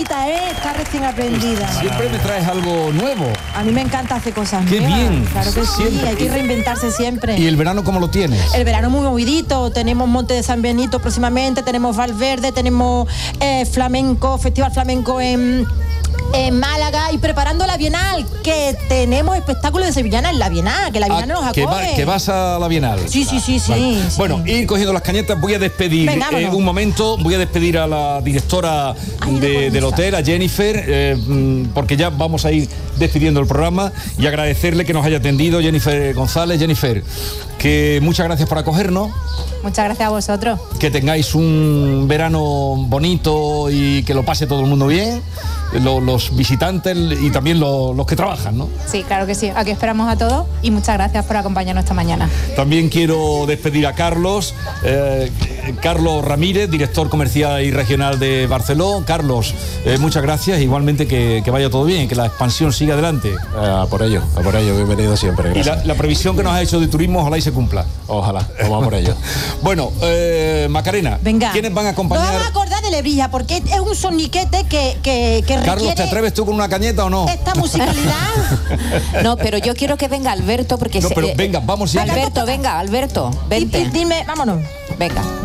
nuevita, está recién aprendida. Siempre me traes algo nuevo. A mí me encanta hacer cosas ¡Qué nuevas. bien! Claro que Siempre. sí, hay que reinventarse siempre. ¿Y el verano cómo lo tienes? El verano muy movidito, tenemos Monte de San Benito próximamente, tenemos Valverde, tenemos flamenco, Festival Flamenco en Málaga y preparando la Bienal, que tenemos espectáculos de sevillana en la Bienal, que la Bienal nos acoge. Que vas a la Bienal. Sí. Vale. Bueno, ir cogiendo las cañetas, voy a despedir un momento, voy a despedir a la directora del hotel, a Jennifer, porque ya vamos a ir despidiendo el programa y agradecerle que nos haya atendido Jennifer González. Jennifer, que muchas gracias por acogernos. Muchas gracias a vosotros. Que tengáis un verano bonito y que lo pase todo el mundo bien, los visitantes y también los que trabajan, ¿no? Sí, claro que sí. Aquí esperamos a todos y muchas gracias por acompañarnos esta mañana. También quiero despedir a Carlos Ramírez, director comercial y regional de Barceló. Carlos, muchas gracias. Igualmente que vaya todo bien, que la expansión siga adelante. Por ello, bienvenido siempre. Gracias. Y la previsión que nos ha hecho de turismo, ojalá y se cumpla. Ojalá, vamos por ello. Bueno, Macarena, venga. ¿Quiénes van a acompañar? Nos vamos a acordar de Lebrija, porque es un soniquete que Carlos, ¿te atreves tú con una cañeta o no? Esta musicalidad. No, pero yo quiero que venga Alberto, porque... No, pero venga, vamos ya. Alberto, vente. Dime, vámonos. Venga.